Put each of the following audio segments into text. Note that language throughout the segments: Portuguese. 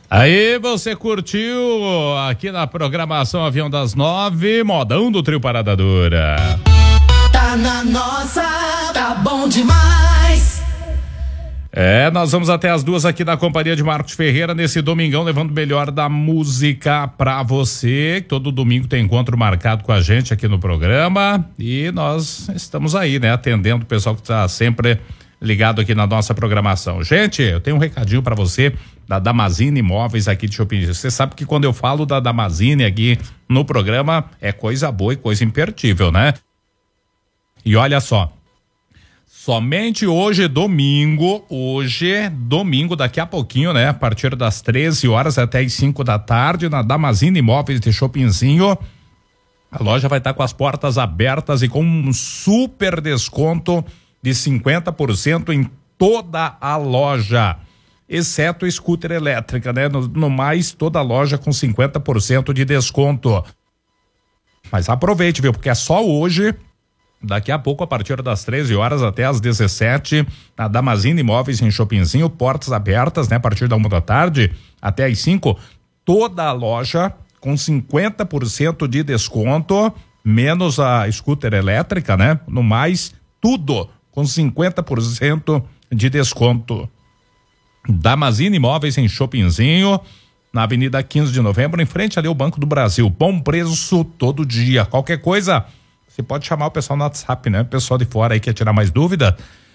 Aí você curtiu aqui na programação Avião das 9, modão do Trio Parada Dura. Tá na nossa, tá bom demais. Nós vamos até as 2 aqui na companhia de Marcos Ferreira nesse domingão, levando o melhor da música pra você. Todo domingo tem encontro marcado com a gente aqui no programa e nós estamos aí, né, atendendo o pessoal que tá sempre ligado aqui na nossa programação. Gente, eu tenho um recadinho pra você da Damazine Imóveis aqui de Shopping. Você sabe que quando eu falo da Damazine aqui no programa é coisa boa e coisa imperdível, né? E olha só, somente hoje, domingo, daqui a pouquinho, né? A partir das 13 horas até as 5 da tarde, na Damazine Imóveis de Shoppingzinho, a loja vai estar com as portas abertas e com um super desconto de 50% em toda a loja, exceto scooter elétrica, né? No mais, toda a loja com 50% de desconto. Mas aproveite, viu? Porque é só hoje, daqui a pouco, a partir das 13 horas até as 17, na Damazine Imóveis em Shoppingzinho, portas abertas, né? A partir da 1 da tarde até as 5, toda a loja com 50% de desconto, menos a scooter elétrica, né? No mais, tudo com 50% de desconto. Damazine Imóveis em Shoppingzinho, na Avenida 15 de Novembro, em frente ali ao Banco do Brasil. Bom preço todo dia. Qualquer coisa, você pode chamar o pessoal no WhatsApp, né? O pessoal de fora aí quer tirar mais dúvida.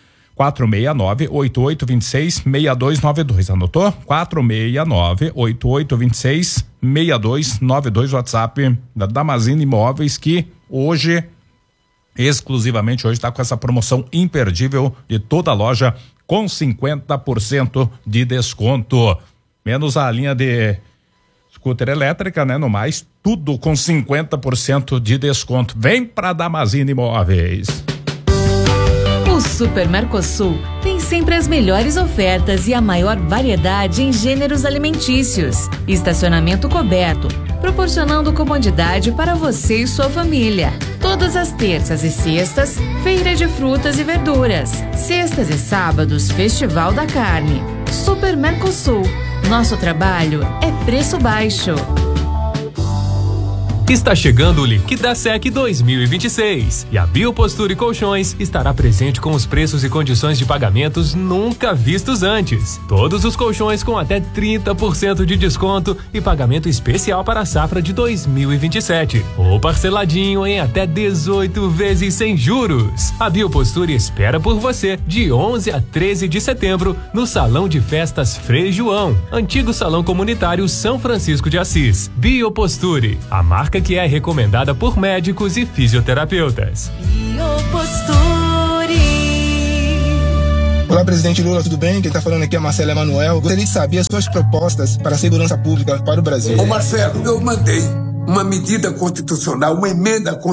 469-8826-6292. Anotou? 469-8826-6292. WhatsApp da Damazine Imóveis, que exclusivamente hoje está com essa promoção imperdível de toda a loja com 50% de desconto. Menos a linha de scooter elétrica, né? No mais, tudo com 50% de desconto. Vem pra Damazine Imóveis. O Super Mercosul tem sempre as melhores ofertas e a maior variedade em gêneros alimentícios. Estacionamento coberto, proporcionando comodidade para você e sua família. Todas as terças e sextas, feira de frutas e verduras. Sextas e sábados, Festival da Carne. Super Mercosul. Nosso trabalho é preço baixo. Está chegando o Liquidasec 2026 e a Biopostura e Colchões estará presente com os preços e condições de pagamentos nunca vistos antes. Todos os colchões com até 30% de desconto e pagamento especial para a safra de 2027. Ou parceladinho em até 18 vezes sem juros. A Biopostura espera por você de 11 a 13 de setembro no Salão de Festas Frei João, antigo Salão Comunitário São Francisco de Assis. Bioposture, a marca que é recomendada por médicos e fisioterapeutas. Bioposture. Olá, presidente Lula, tudo bem? Quem está falando aqui é Marcelo Emanuel. Gostaria de saber as suas propostas para a segurança pública para o Brasil. Ô Marcelo, eu mandei uma medida constitucional, uma emenda constitucional